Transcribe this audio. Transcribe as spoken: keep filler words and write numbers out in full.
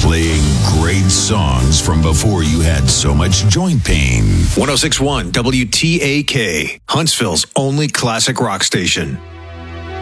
Playing great songs from before you had so much joint pain. one oh six point one W T A K, Huntsville's only classic rock station.